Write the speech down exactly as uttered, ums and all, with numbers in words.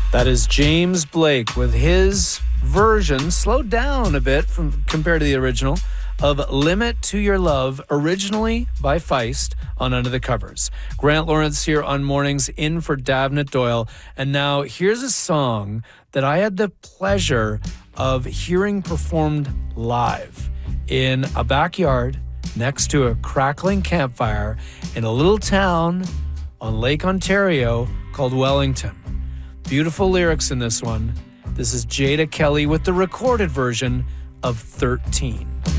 That is James Blake with his version, slowed down a bit from compared to the original, of Limit to Your Love, originally by Feist on Under the Covers. Grant Lawrence here on Mornings, in for Davnit Doyle. And now here's a song that I had the pleasure of hearing performed live in a backyard next to a crackling campfire in a little town on Lake Ontario called Wellington. Beautiful lyrics in this one. This is Jada Kelly with the recorded version of thirteen.